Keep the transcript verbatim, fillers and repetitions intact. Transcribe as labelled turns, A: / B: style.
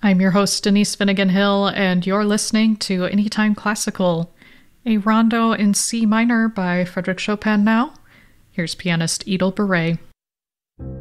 A: I'm your host, Denise Finnegan Hill, and you're listening to Anytime Classical, a rondo in C minor by Frédéric Chopin now. Here's pianist Edel Barret.